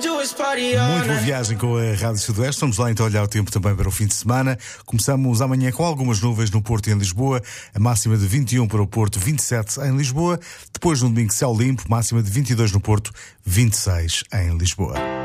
Muito boa viagem com a Rádio Sudoeste. Vamos lá então olhar o tempo também para o fim de semana. Começamos amanhã com algumas nuvens no Porto e em Lisboa. A máxima de 21 para o Porto, 27 em Lisboa. Depois no domingo céu limpo, máxima de 22 no Porto, 26 em Lisboa.